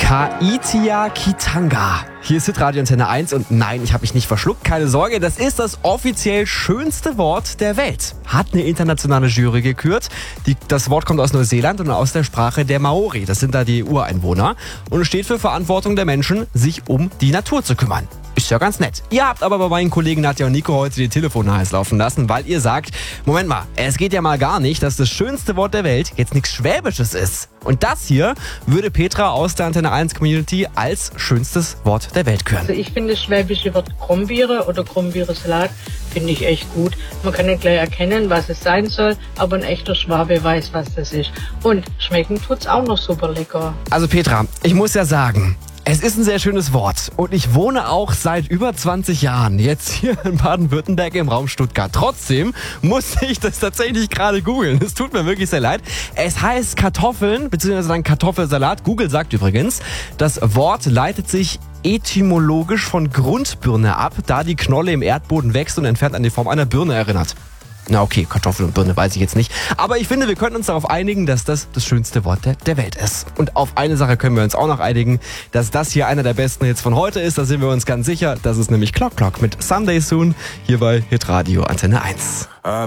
Kaitia Kitanga. Hier ist Hitradio Antenne 1 und nein, ich habe mich nicht verschluckt, keine Sorge, das ist das offiziell schönste Wort der Welt. Hat eine internationale Jury gekürt. Das Wort kommt aus Neuseeland und aus der Sprache der Maori, das sind da die Ureinwohner. Und es steht für Verantwortung der Menschen, sich um die Natur zu kümmern. Ist ja ganz nett. Ihr habt aber bei meinen Kollegen Nadja und Nico heute die Telefone heiß laufen lassen, weil ihr sagt, Moment mal, es geht ja mal gar nicht, dass das schönste Wort der Welt jetzt nichts Schwäbisches ist. Und das hier würde Petra aus der Antenne 1 Community als schönstes Wort der Welt küren. Also ich finde das schwäbische Wort Krombiere oder Krombiere-Salat finde ich echt gut. Man kann nicht gleich erkennen, was es sein soll, aber ein echter Schwabe weiß, was das ist. Und schmecken tut's auch noch super lecker. Also Petra, ich muss ja sagen, es ist ein sehr schönes Wort und ich wohne auch seit über 20 Jahren jetzt hier in Baden-Württemberg im Raum Stuttgart. Trotzdem musste ich das tatsächlich gerade googeln. Es tut mir wirklich sehr leid. Es heißt Kartoffeln bzw. dann Kartoffelsalat. Google sagt übrigens, das Wort leitet sich etymologisch von Grundbirne ab, da die Knolle im Erdboden wächst und entfernt an die Form einer Birne erinnert. Na okay, Kartoffel und Birne weiß ich jetzt nicht. Aber ich finde, wir können uns darauf einigen, dass das das schönste Wort der Welt ist. Und auf eine Sache können wir uns auch noch einigen, dass das hier einer der besten Hits von heute ist. Da sind wir uns ganz sicher. Das ist nämlich Clock Clock mit Someday Soon hier bei Hitradio Antenne 1.